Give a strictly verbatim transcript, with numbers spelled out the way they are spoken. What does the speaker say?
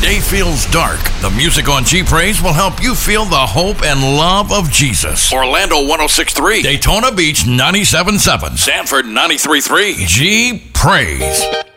day feels dark, the music on G Praise will help you feel the hope and love of Jesus. Orlando one oh six point three, Daytona Beach ninety-seven point seven, Sanford ninety-three point three, G Praise.